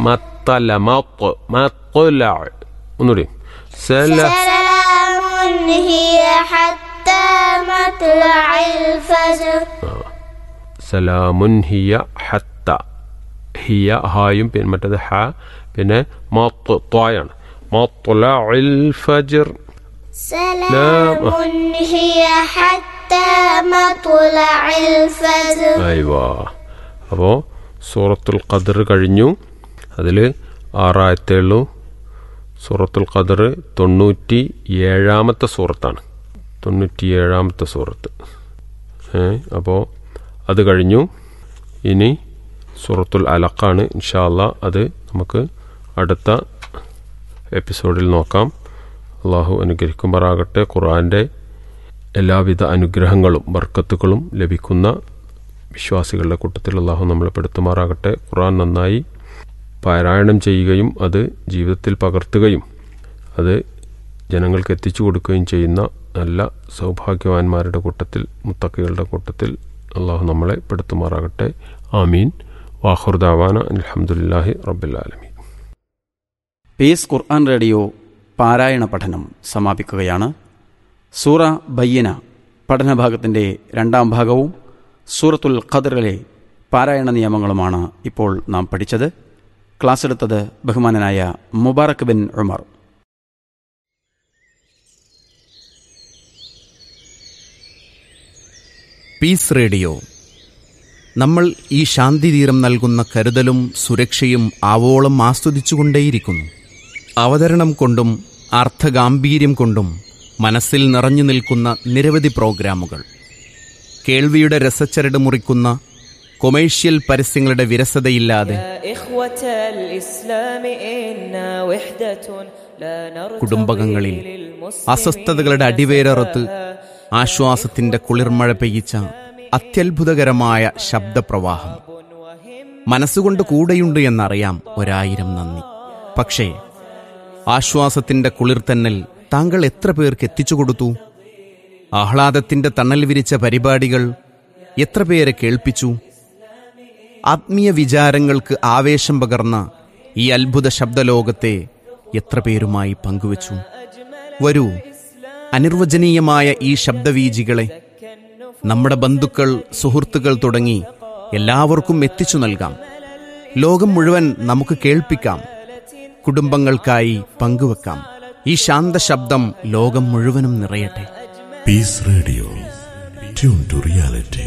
മത്തല മത്തുല ഒന്നുകൂടി സലാമുൻ ഹിയ ഹത്താ മത്ലഇൽ ഫജ്ർ. സലാമുൻ ഹിയ ഹത്ത ഹിയ ഹായും പിന്നെ മറ്റേത് ഹ പിന്നെ ത്വായാണ് മത്ലഇൽ ഫജ്ർ. സലാമുൻ ഹിയ ഹത്താ മത്ലഇൽ ഫജ്ർ. അയ്വാ. അപ്പോൾ സൂറത്തുൽ ഖദർ കഴിഞ്ഞു. അതിൽ 6 ആയത്തേ ഉള്ളൂ. സൂറത്തുൽ ഖദർ 97-ാമത്തെ സൂറത്താണ്. 97-ാമത്തെ സൂറത്ത്. അപ്പോൾ അത് കഴിഞ്ഞു. ഇനി സൂറത്തുൽ അലഖാണ്. ഇൻഷാ അല്ലാഹ് അത് നമുക്ക് അടുത്ത എപ്പിസോഡിൽ നോക്കാം. അള്ളാഹു അനുഗ്രഹിക്കുമാറാകട്ടെ. ഖുർആൻ്റെ എല്ലാവിധ അനുഗ്രഹങ്ങളും ബർക്കത്തുകളും ലഭിക്കുന്ന വിശ്വാസികളുടെ കൂട്ടത്തിൽ അള്ളാഹു നമ്മളെ പെടുത്തുമാറാകട്ടെ. ഖുർആൻ നന്നായി പാരായണം ചെയ്യുകയും അത് ജീവിതത്തിൽ പകർത്തുകയും അത് ജനങ്ങൾക്ക് എത്തിച്ചു കൊടുക്കുകയും ചെയ്യുന്ന നല്ല സൗഭാഗ്യവാന്മാരുടെ കൂട്ടത്തിൽ മുത്തഖികളുടെ കൂട്ടത്തിൽ അള്ളാഹു നമ്മളെ പെടുത്തുമാറാകട്ടെ. ആമീൻ. വാഖിറു ദഅവാന അൽഹംദുലില്ലാഹി റബ്ബിൽ ആലമീൻ. പീസ് ഖുർആൻ റേഡിയോ പാരായണ പഠനം സമാപിക്കുകയാണ്. സൂറ ബയ്യന പഠനഭാഗത്തിൻ്റെ 2ാം ഭാഗവും സൂറത്തുൽ ഖദറിലെ പാരായണ നിയമങ്ങളുമാണ് ഇപ്പോൾ നാം പഠിച്ചത്. ക്ലാസ് എടുത്തത് ബഹുമാനനായ Mubarak bin Umar. Piece radio. നമ്മൾ ഈ ശാന്തിതീരം നൽകുന്ന കരുതലും സുരക്ഷയും ആവോളം ആസ്വദിച്ചുകൊണ്ടേയിരിക്കുന്നു. അവതരണം കൊണ്ടും അർത്ഥഗാംഭീര്യം കൊണ്ടും മനസ്സിൽ നിറഞ്ഞു നിൽക്കുന്ന നിരവധി പ്രോഗ്രാമുകൾ, കേൾവിയുടെ രസച്ചരട് മുറിക്കുന്ന കൊമേഴ്ഷ്യൽ പരസ്യങ്ങളുടെ വിരസതയില്ലാതെ കുടുംബകങ്ങളിൽ അസ്വസ്ഥതകളുടെ അടിവേരറുത്ത് ആശ്വാസത്തിന്റെ കുളിർമഴ പെയ്യിച്ച അത്യത്ഭുതകരമായ ശബ്ദപ്രവാഹം. മനസ്സുകൊണ്ട് കൂടെയുണ്ട് എന്നറിയാം, 1000 നന്ദി. പക്ഷേ ആശ്വാസത്തിന്റെ കുളിർത്തന്നൽ താങ്കൾ എത്ര പേർക്ക് എത്തിച്ചു കൊടുത്തു? ആഹ്ലാദത്തിന്റെ തണൽ വിരിച്ച പരിപാടികൾ എത്ര പേരെ കേൾപ്പിച്ചു? ആത്മീയ വിചാരങ്ങൾക്ക് ആവേശം പകർന്ന ഈ അത്ഭുത ശബ്ദലോകത്തെ എത്ര പേരുമായി പങ്കുവച്ചു? വരൂ, അനിർവചനീയമായ ഈ ശബ്ദവീജികളെ നമ്മുടെ ബന്ധുക്കൾ, സുഹൃത്തുക്കൾ തുടങ്ങി എല്ലാവർക്കും എത്തിച്ചു നൽകാം. ലോകം മുഴുവൻ നമുക്ക് കേൾപ്പിക്കാം. കുടുംബങ്ങൾക്കായി പങ്കുവെക്കാം. ഈ ശാന്ത ശബ്ദം ലോകം മുഴുവനും നിറയട്ടെ. Piece radio, tune to reality.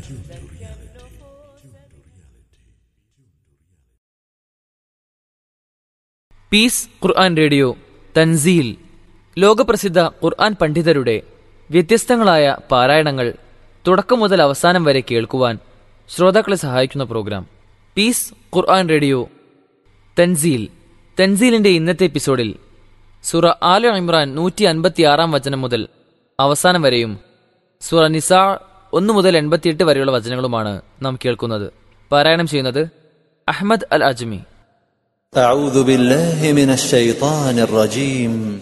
Piece Quran radio Thanseel. ലോകപ്രസിദ്ധ ഖുർആൻ പണ്ഡിതരുടെ വ്യത്യസ്തങ്ങളായ പാരായണങ്ങൾ തുടക്കം മുതൽ അവസാനം വരെ കേൾക്കുവാൻ ശ്രോതാക്കളെ സഹായിക്കുന്ന പ്രോഗ്രാം പീസ് ഖുർആൻ റേഡിയോ തൻസീൽ. തൻസീലിന്റെ ഇന്നത്തെ എപ്പിസോഡിൽ സൂറ ആല ഇമ്രാൻ 156-ാം വചനം മുതൽ അവസാനം വരെയും സൂറ നിസാ 1 മുതൽ 88 വരെയുള്ള വചനങ്ങളുമാണ് നാം കേൾക്കുന്നത്. പാരായണം ചെയ്യുന്നത് അഹ്മദ് അൽ അജ്മി. أعوذ بالله من الشيطان الرجيم